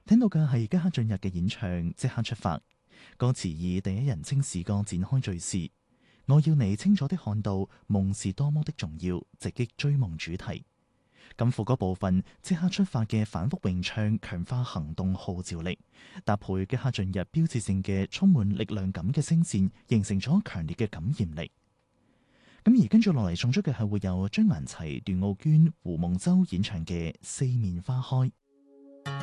聽到嘅係吉克隽逸嘅演唱《即刻出發》，歌詞以第一人稱視角展開敘事。我要你清楚地看到夢是多麼的重要，直擊追夢主題。咁副歌部分即刻出發嘅反覆詠唱，強化行動號召力，搭配吉克隽逸標誌性嘅充滿力量感嘅聲線，形成咗強烈嘅感染力。咁而跟住落嚟送出嘅係會有張顏齊、段奧娟、胡夢舟演唱嘅《四面花開》。